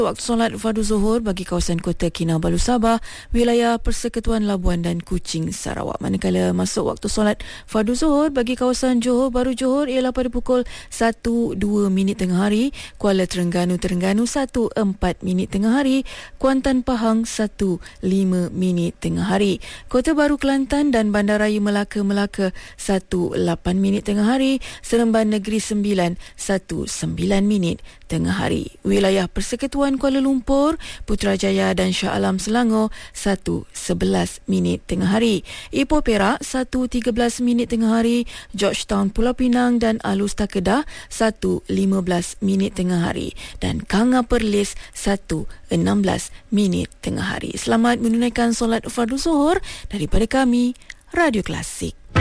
Waktu solat fardu zuhur bagi kawasan Kota Kinabalu Sabah, wilayah Persekutuan Labuan dan Kuching Sarawak. Manakala masuk waktu solat fardu zuhur bagi kawasan Johor Bahru Johor ialah pada pukul 1.02 tengah hari, Kuala Terengganu 1.04 tengah hari, Kuantan Pahang 1.05 tengah hari, Kota Baru Kelantan dan Bandaraya Melaka 1.08 tengah hari, Seremban Negeri 9 1.09 tengah hari. Wilayah Persekutuan Kuala Lumpur, Putrajaya dan Shah Alam Selangor 1.11 tengah hari, Ipoh Perak 1.13 tengah hari, Georgetown Pulau Pinang dan Alusta Kedah 1.15 tengah hari dan Kanga Perlis 1.16 tengah hari. Selamat menunaikan solat fardu zuhur daripada kami, Radio Klasik.